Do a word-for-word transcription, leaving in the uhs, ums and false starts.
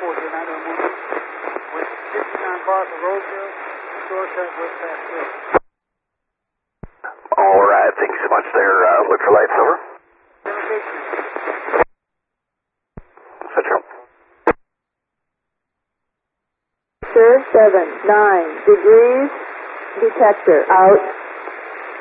four zero nine one one with fifty-nine bars of Roseville, short track west past three. All right, thank you so much there. Uh, look for lights, over. Central. Sir, seven, nine degrees, detector out.